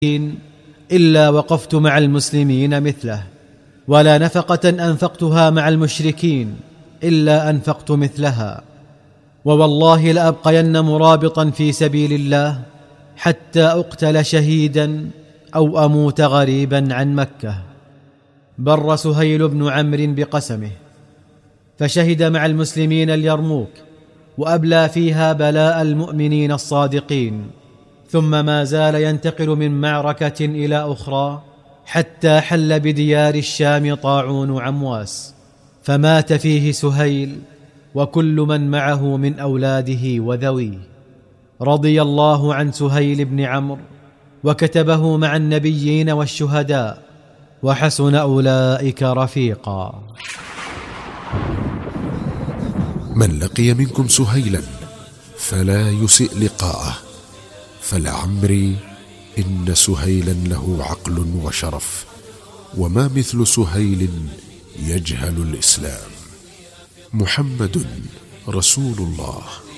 إلا وقفت مع المسلمين مثله، ولا نفقة أنفقتها مع المشركين إلا أنفقت مثلها، ووالله لأبقين مرابطا في سبيل الله حتى أقتل شهيدا أو أموت غريبا عن مكة. بر سهيل بن عمرو بقسمه، فشهد مع المسلمين اليرموك، وأبلى فيها بلاء المؤمنين الصادقين، ثم ما زال ينتقل من معركة إلى أخرى حتى حل بديار الشام طاعون عمواس، فمات فيه سهيل وكل من معه من أولاده وذويه. رضي الله عن سهيل بن عمرو، وكتبه مع النبيين والشهداء، وحسن أولئك رفيقا. من لقي منكم سهيلا فلا يسئ لقاءه، فلعمري إن سهيلا له عقل وشرف، وما مثل سهيل يجهل الإسلام. محمد رسول الله.